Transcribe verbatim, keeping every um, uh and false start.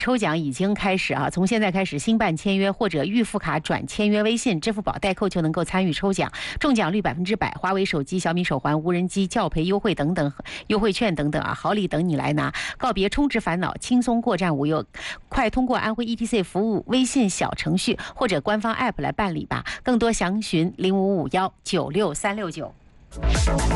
抽奖已经开始啊！从现在开始，新办签约或者预付卡转签约微信、支付宝代扣就能够参与抽奖，中奖率百分之百，华为手机、小米手环、无人机、教培优惠等等优惠券等等啊，好礼等你来拿！告别充值烦恼，轻松过站无忧，快通过安徽 E T C 服务微信小程序或者官方 App 来办理吧。更多详询零五五幺九六三六九。